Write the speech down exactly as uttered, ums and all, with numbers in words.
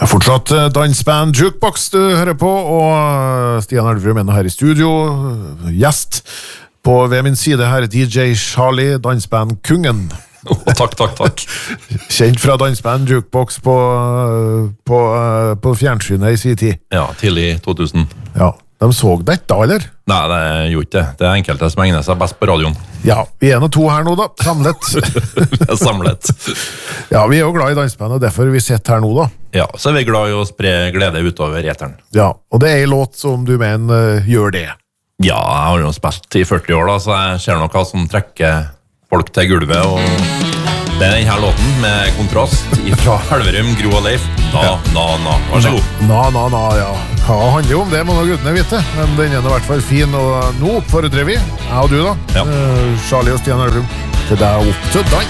Fortsatt dansband Jukebox du hører på, og Stian Elverum er her i studio, gjest på ved min side her, D J Charlie, dansband Kungen. Oh, takk, takk, takk. Kjent fra dansband Jukebox på, på, på fjernsynet i sin tid. Ja, tidlig to tusen. Ja, de så dette da, eller? Nei, det gjorde ikke det. Det er enkelte som egner seg best på radioen. Ja, vi er en og to her nå da, samlet. Samlet. Ja, vi er jo glad i dansband, og derfor vi sitter her nå da. Ja, så er vi glad i å spre glede utover eteren. Ja, og det er en låt som du mener uh, gjør det. Ja, jeg har jo spilt i førti år da, så jeg ser noe som trekker folk til gulvet, og det er denne låten med kontrast fra Elverum, Gro og Leif. Na, na, na. Vær så god. Na, na, na, ja. Hva handler jo om det, må nå guttene vite. Men den er i hvert fall fin, og nå oppfordrer vi, jeg og du da, Ja. uh, Charlie og Stian Elverum, til deg opp til dans.